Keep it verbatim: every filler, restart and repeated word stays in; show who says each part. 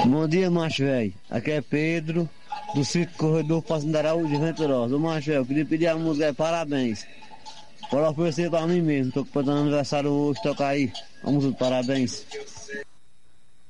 Speaker 1: Bom dia, macho velho. Aqui é Pedro, do sítio Corredor Fazendário de Araújo de Venturosa. Ô macho velho, eu queria pedir a música aí, parabéns. Pode oferecer pra mim mesmo, tô completando aniversário hoje, toca aí a música de parabéns.